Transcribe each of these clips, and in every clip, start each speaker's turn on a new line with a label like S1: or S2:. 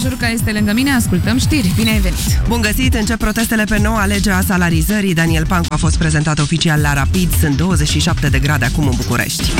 S1: Ciurca este lângă mine, ascultăm știri. Bine ai venit!
S2: Bun găsit! Încep protestele pe noua lege a salarizării. Daniel Pancu a fost prezentat oficial la Rapid. Sunt 27 de grade acum în București.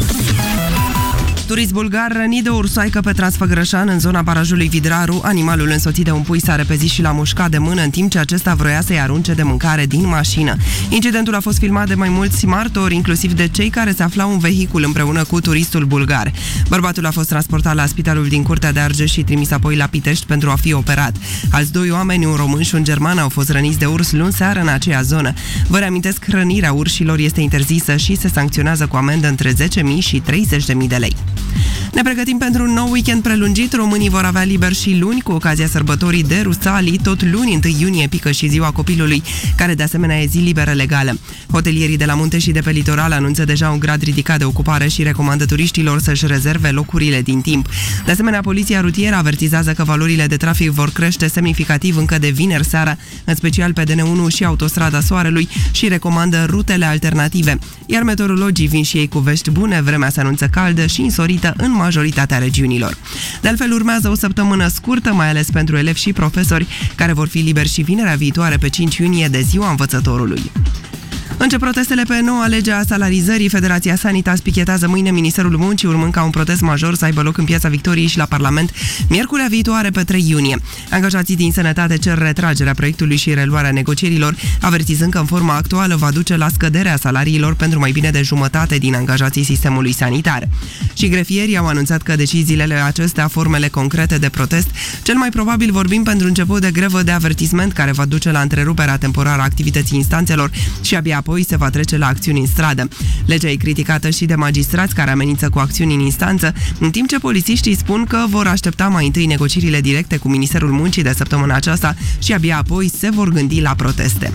S2: Turist bulgar rănit de o ursoaică pe Transfăgrășan, în zona barajului Vidraru. Animalul însoțit de un pui s-a repezit și l-a mușcat de mână, în timp ce acesta vroia să-i arunce de mâncare din mașină. Incidentul a fost filmat de mai mulți martori, inclusiv de cei care se aflau în vehicul împreună cu turistul bulgar. Bărbatul a fost transportat la spitalul din Curtea de Argeș și trimis apoi la Pitești pentru a fi operat. Alți doi oameni, un român și un german, au fost răniți de urs luni seară în aceea zonă. Vă reamintesc, rănirea urșilor este interzisă și se sancționează cu amendă între 10.000 și 30.000 de lei. Ne pregătim pentru un nou weekend prelungit. Românii vor avea liber și luni, cu ocazia sărbătorii de Rusalii. Tot luni, 1 iunie, pică și ziua copilului, care de asemenea e zi liberă legală. Hotelierii de la munte și de pe litoral anunță deja un grad ridicat de ocupare și recomandă turiștilor să-și rezerve locurile din timp. De asemenea, poliția rutieră avertizează că valorile de trafic vor crește semnificativ încă de vineri seara, în special pe DN1 și autostrada Soarelui, și recomandă rutele alternative. Iar meteorologii vin și ei cu vești bune. Vremea se anunță caldă și însorită în majoritatea regiunilor. De altfel, urmează o săptămână scurtă, mai ales pentru elevi și profesori, care vor fi liberi și vinerea viitoare, pe 5 iunie, de ziua învățătorului. Încep protestele pe noua lege a salarizării. Federația Sanitas pichetează mâine Ministerul Muncii, urmând ca un protest major să aibă loc în Piața Victoriei și la Parlament miercurea viitoare, pe 3 iunie. Angajații din sănătate cer retragerea proiectului și reluarea negocierilor, avertizând că în forma actuală va duce la scăderea salariilor pentru mai bine de jumătate din angajații sistemului sanitar. Și grefierii au anunțat că deciziile acestea, formele concrete de protest, cel mai probabil vorbim pentru început de grevă de avertisment, care va duce la întreruperea temporară a activității instanțelor și abia apoi se va trece la acțiuni în stradă. Legea e criticată și de magistrați, care amenință cu acțiuni în instanță, în timp ce polițiștii spun că vor aștepta mai întâi negocierile directe cu Ministerul Muncii de săptămâna aceasta și abia apoi se vor gândi la proteste.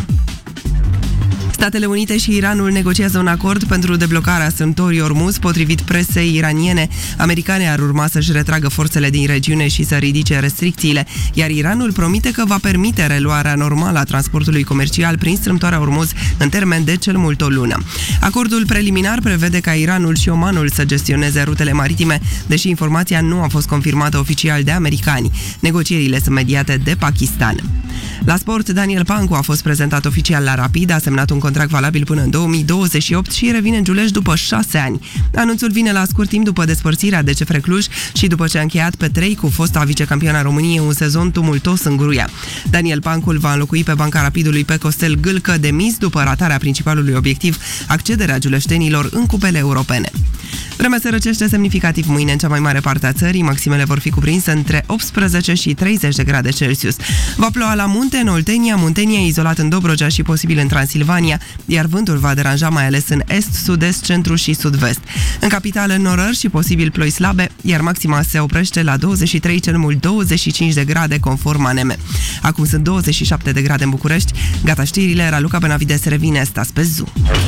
S2: Statele Unite și Iranul negociază un acord pentru deblocarea strâmtorii Ormuz. Potrivit presei iraniene, americanii ar urma să-și retragă forțele din regiune și să ridice restricțiile, iar Iranul promite că va permite reluarea normală a transportului comercial prin strâmtoarea Ormuz în termen de cel mult o lună. Acordul preliminar prevede ca Iranul și Omanul să gestioneze rutele maritime, deși informația nu a fost confirmată oficial de americani. Negocierile sunt mediate de Pakistan. La sport, Daniel Pancu a fost prezentat oficial la Rapid, a semnat un contract valabil până în 2028 și revine în Giulești după 6 ani. Anunțul vine la scurt timp după despărțirea de CFR Cluj și după ce a încheiat pe 3 cu fosta vicecampioana României un sezon tumultos în Gruia. Daniel Pancu va înlocui pe banca Rapidului pe Costel Gâlcă, demis după ratarea principalului obiectiv, accederea giuleștenilor în cupele europene. Vremea se răcește semnificativ mâine în cea mai mare parte a țării. Maximele vor fi cuprinse între 18 și 30 de grade Celsius. Va ploua la munte, în Oltenia, Muntenia, izolat în Dobrogea și posibil în Transilvania, iar vântul va deranja mai ales în est, sud-est, centru și sud-vest. În capitală, norări și posibil ploi slabe, iar maxima se oprește la 23, cel mult 25 de grade, conform ANM. Acum sunt 27 de grade în București. Gata știrile, Raluca Benavides revine, stați pe Zoom.